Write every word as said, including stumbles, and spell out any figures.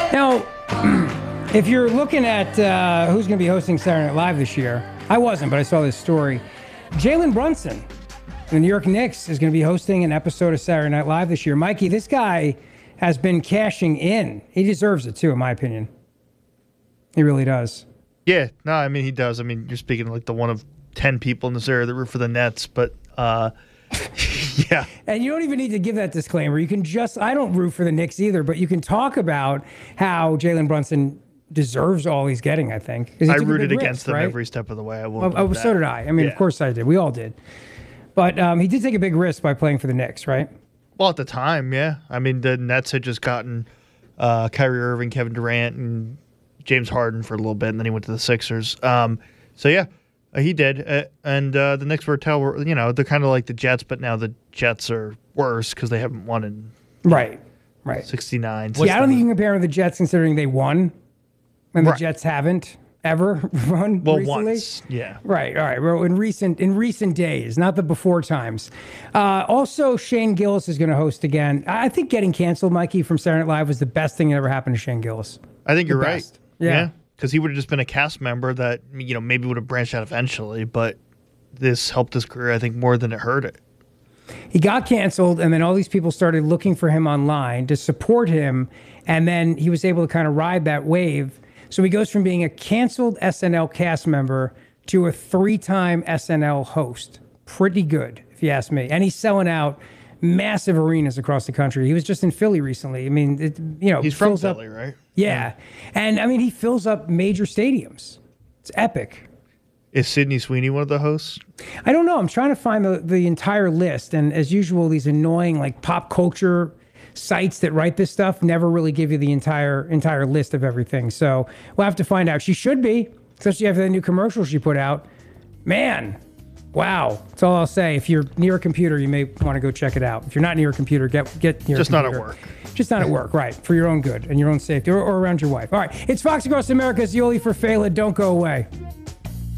Now, if you're looking at uh, who's going to be hosting Saturday Night Live this year, I wasn't, but I saw this story. Jalen Brunson, the New York Knicks, is going to be hosting an episode of Saturday Night Live this year. Mikey, this guy has been cashing in. He deserves it, too, in my opinion. He really does. Yeah, no, I mean, he does. I mean, you're speaking like the one of ten people in this area that root for the Nets, but uh, yeah. And you don't even need to give that disclaimer. You can just, I don't root for the Knicks either, but you can talk about how Jalen Brunson deserves all he's getting, I think. I rooted against risk, them right? every step of the way. I will. Well, so did I. I mean, yeah. Of course I did. We all did. But um, he did take a big risk by playing for the Knicks, right? Well, at the time, yeah. I mean, the Nets had just gotten uh, Kyrie Irving, Kevin Durant, and James Harden for a little bit, and then he went to the Sixers. Um, so, yeah, uh, he did. Uh, and uh, the Knicks were, tell, you know, they're kind of like the Jets, but now the Jets are worse because they haven't won in right, right. sixty-nine. Yeah, I don't think you can compare with the Jets considering they won, and the right. Jets haven't ever won well, recently. once, yeah. Right, all right. Well, in recent in recent days, not the before times. Uh, also, Shane Gillis is going to host again. I think getting canceled, Mikey, from Saturday Night Live was the best thing that ever happened to Shane Gillis. I think the you're best. right. Yeah. Because yeah, he would have just been a cast member that, you know, maybe would have branched out eventually, but this helped his career, I think, more than it hurt it. He got canceled, and then all these people started looking for him online to support him, and then he was able to kind of ride that wave. So he goes from being a canceled S N L cast member to a three-time S N L host. Pretty good, if you ask me. And he's selling out massive arenas across the country. He was just in Philly recently. I mean, it, you know, he's from Philly, up, right? Yeah. And I mean, he fills up major stadiums. It's epic. Is Sydney Sweeney one of the hosts? I don't know. I'm trying to find the, the entire list. And as usual, these annoying like pop culture sites that write this stuff never really give you the entire entire list of everything. So we'll have to find out. She should be, especially after the new commercial she put out. Man. Wow. That's all I'll say. If you're near a computer, you may want to go check it out. If you're not near a computer, get get near Just a computer. not at work. Just not at work, right. For your own good and your own safety or, or around your wife. All right. It's Fox Across America's Yoli for Fela. Don't go away.